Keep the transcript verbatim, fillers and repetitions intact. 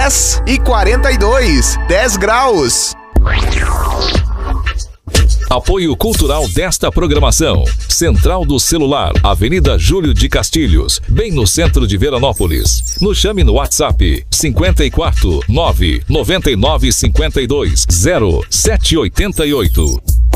dez e quarenta e dois, dez graus. Apoio cultural desta programação. Central do Celular, Avenida Júlio de Castilhos, bem no centro de Veranópolis. Nos chame no WhatsApp cinquenta e quatro, nove, noventa e nove, cinquenta e dois, zero, sete oito oito.